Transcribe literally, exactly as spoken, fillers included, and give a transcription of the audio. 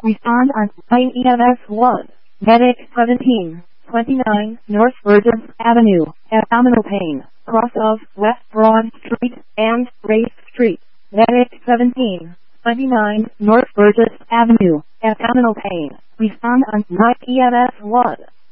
Respond on nine E M S one. Medic seventeen twenty-nine North Burgess Avenue, abdominal pain, cross of West Broad Street and Race Street. Medic seventeen twenty-nine North Burgess Avenue, abdominal pain. Respond on nine E M S one.